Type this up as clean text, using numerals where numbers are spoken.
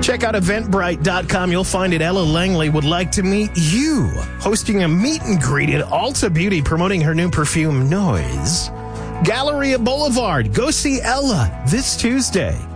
Check out eventbrite.com. You'll find it. Ella Langley would like to meet you, hosting a meet and greet at Ulta Beauty, promoting her new perfume, Noise. Galleria Boulevard. Go see Ella this Tuesday.